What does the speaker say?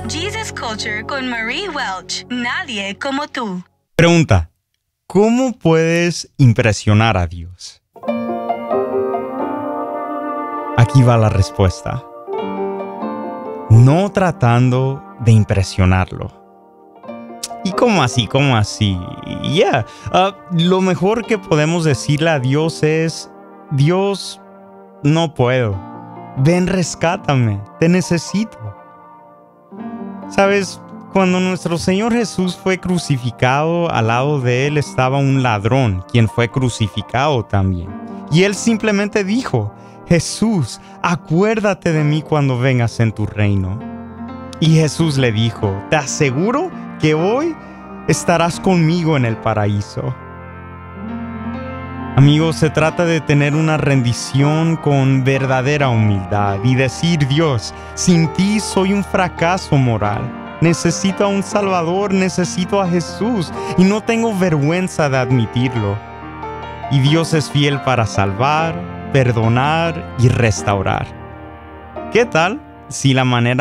Jesus Culture con Marie Welch. Nadie como tú. Pregunta: ¿cómo puedes impresionar a Dios? Aquí va la respuesta. No tratando de impresionarlo. ¿Y cómo así? ¿Cómo así? Lo mejor que podemos decirle a Dios es: Dios, no puedo. Ven, rescátame. Te necesito. ¿Sabes? Cuando nuestro Señor Jesús fue crucificado, al lado de Él estaba un ladrón, quien fue crucificado también. Y Él simplemente dijo: Jesús, acuérdate de mí cuando vengas en tu reino. Y Jesús le dijo: te aseguro que hoy estarás conmigo en el paraíso. Amigos, se trata de tener una rendición con verdadera humildad y decir: Dios, sin ti soy un fracaso moral. Necesito a un Salvador, necesito a Jesús y no tengo vergüenza de admitirlo. Y Dios es fiel para salvar, perdonar y restaurar. ¿Qué tal si la manera